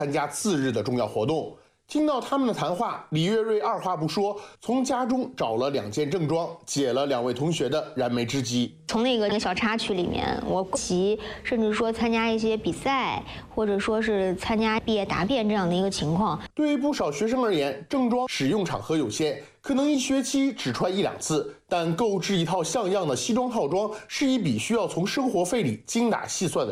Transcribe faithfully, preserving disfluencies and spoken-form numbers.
参加次日的重要活动。听到他们的谈话，李月瑞二话不说，从家中找了两件正装，解了两位同学的燃眉之急。 从那个那个小插曲里面，我习甚至说参加一些比赛，或者说是参加毕业答辩这样的一个情况。 对于不少学生而言，正装使用场合有限，可能一学期只穿一两次，但购置一套像样的西装套装是一笔需要从生活费里精打细算的。